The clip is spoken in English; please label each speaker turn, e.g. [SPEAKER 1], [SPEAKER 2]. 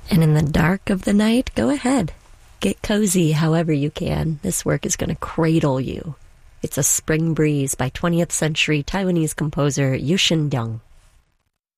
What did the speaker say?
[SPEAKER 1] And in the dark of the night, go ahead. Get cozy however you can. This work is going to cradle you. It's a Spring Breeze by 20th century Taiwanese composer Yu Shin Dong.